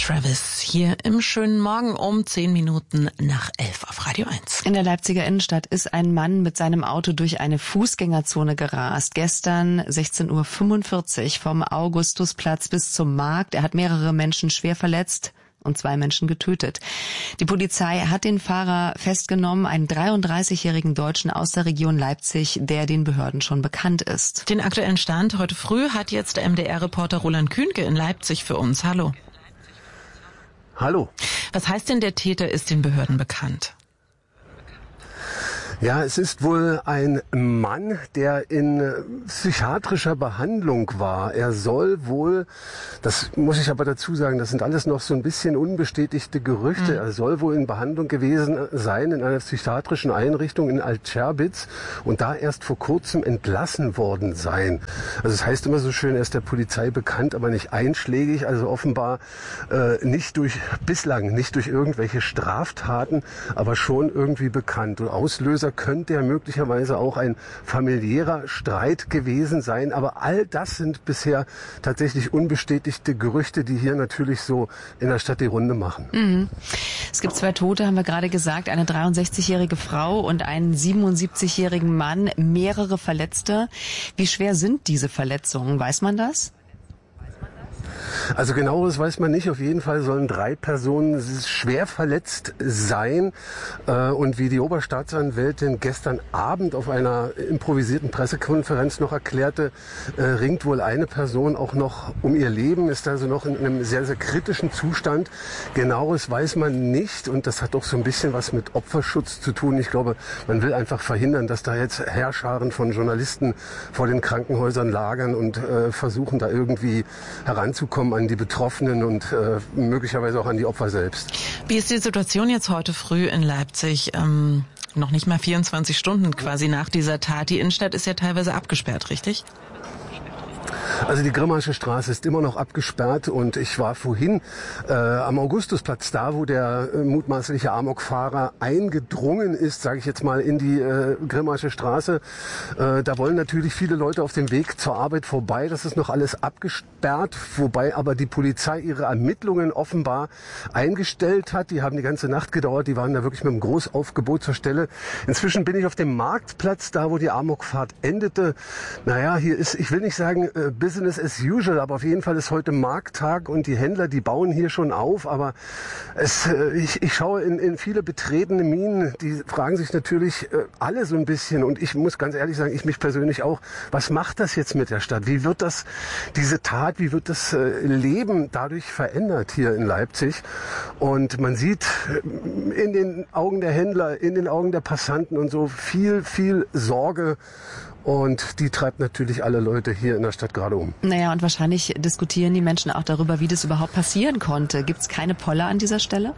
Travis hier im schönen Morgen um 10 Minuten nach 11 auf Radio 1. In der Leipziger Innenstadt ist ein Mann mit seinem Auto durch eine Fußgängerzone gerast. Gestern 16:45 Uhr vom Augustusplatz bis zum Markt. Er hat mehrere Menschen schwer verletzt und 2 Menschen getötet. Die Polizei hat den Fahrer festgenommen, einen 33-jährigen Deutschen aus der Region Leipzig, der den Behörden schon bekannt ist. Den aktuellen Stand heute früh hat jetzt der MDR-Reporter Roland Kühnke in Leipzig für uns. Hallo. Hallo. Was heißt denn, der Täter ist den Behörden bekannt? Ja, es ist wohl ein Mann, der in psychiatrischer Behandlung war. Er soll wohl, das muss ich aber dazu sagen, das sind alles noch so ein bisschen unbestätigte Gerüchte. Er soll wohl in Behandlung gewesen sein in einer psychiatrischen Einrichtung in Altscherbitz und da erst vor kurzem entlassen worden sein. Also es heißt immer so schön, er ist der Polizei bekannt, aber nicht einschlägig. Also offenbar bislang nicht durch irgendwelche Straftaten, aber schon irgendwie bekannt. Und Auslöser könnte ja möglicherweise auch ein familiärer Streit gewesen sein. Aber all das sind bisher tatsächlich unbestätigte Gerüchte, die hier natürlich so in der Stadt die Runde machen. Mhm. Es gibt 2 Tote, haben wir gerade gesagt, eine 63-jährige Frau und einen 77-jährigen Mann, mehrere Verletzte. Wie schwer sind diese Verletzungen? Weiß man das? Also genaueres weiß man nicht. Auf jeden Fall sollen 3 Personen schwer verletzt sein. Und wie die Oberstaatsanwältin gestern Abend auf einer improvisierten Pressekonferenz noch erklärte, ringt wohl eine Person auch noch um ihr Leben, ist also noch in einem sehr, sehr kritischen Zustand. Genaueres weiß man nicht und das hat auch so ein bisschen was mit Opferschutz zu tun. Ich glaube, man will einfach verhindern, dass da jetzt Heerscharen von Journalisten vor den Krankenhäusern lagern und versuchen da irgendwie heranzukommen an die Betroffenen und möglicherweise auch an die Opfer selbst. Wie ist die Situation jetzt heute früh in Leipzig? Noch nicht mal 24 Stunden quasi nach dieser Tat. Die Innenstadt ist ja teilweise abgesperrt, richtig? Also die Grimmaische Straße ist immer noch abgesperrt und ich war vorhin am Augustusplatz, da wo der mutmaßliche Amokfahrer eingedrungen ist, sage ich jetzt mal, in die Grimmaische Straße. Da wollen natürlich viele Leute auf dem Weg zur Arbeit vorbei. Das ist noch alles abgesperrt, wobei aber die Polizei ihre Ermittlungen offenbar eingestellt hat. Die haben die ganze Nacht gedauert, die waren da wirklich mit einem Großaufgebot zur Stelle. Inzwischen bin ich auf dem Marktplatz, da wo die Amokfahrt endete. Naja, hier ist, ich will nicht sagen Business as usual, aber auf jeden Fall ist heute Markttag und die Händler, die bauen hier schon auf, aber ich schaue in viele betretene Mienen, die fragen sich natürlich alle so ein bisschen und ich muss ganz ehrlich sagen, ich mich persönlich auch, was macht das jetzt mit der Stadt? Wie wird diese Tat, wie wird das Leben dadurch verändert hier in Leipzig? Und man sieht in den Augen der Händler, in den Augen der Passanten und so viel Sorge. Und die treibt natürlich alle Leute hier in der Stadt gerade um. Naja, und wahrscheinlich diskutieren die Menschen auch darüber, wie das überhaupt passieren konnte. Gibt es keine Poller an dieser Stelle?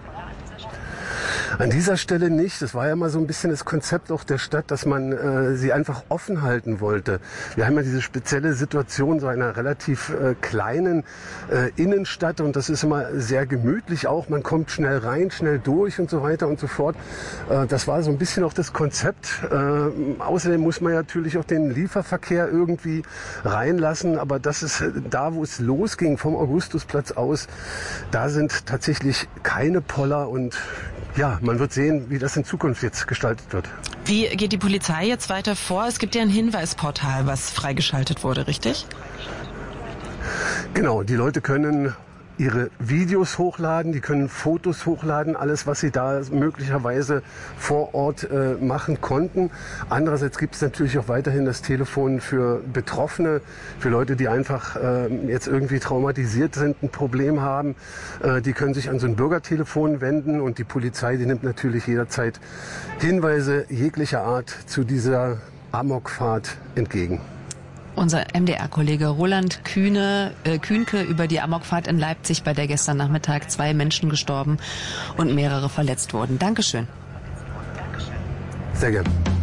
An dieser Stelle nicht. Das war ja mal so ein bisschen das Konzept auch der Stadt, dass man sie einfach offen halten wollte. Wir haben ja diese spezielle Situation so einer relativ kleinen Innenstadt und das ist immer sehr gemütlich auch. Man kommt schnell rein, schnell durch und so weiter und so fort. Das war so ein bisschen auch das Konzept. Außerdem muss man ja natürlich auch den Lieferverkehr irgendwie reinlassen. Aber das ist da, wo es losging vom Augustusplatz aus. Da sind tatsächlich keine Poller und ja, man wird sehen, wie das in Zukunft jetzt gestaltet wird. Wie geht die Polizei jetzt weiter vor? Es gibt ja ein Hinweisportal, was freigeschaltet wurde, richtig? Genau, die Leute können ihre Videos hochladen, die können Fotos hochladen, alles, was sie da möglicherweise vor Ort machen konnten. Andererseits gibt es natürlich auch weiterhin das Telefon für Betroffene, für Leute, die einfach jetzt irgendwie traumatisiert sind, ein Problem haben. Die können sich an so ein Bürgertelefon wenden und die Polizei, die nimmt natürlich jederzeit Hinweise jeglicher Art zu dieser Amokfahrt entgegen. Unser MDR-Kollege Roland Kühnke über die Amokfahrt in Leipzig, bei der gestern Nachmittag 2 Menschen gestorben und mehrere verletzt wurden. Dankeschön. Sehr gerne.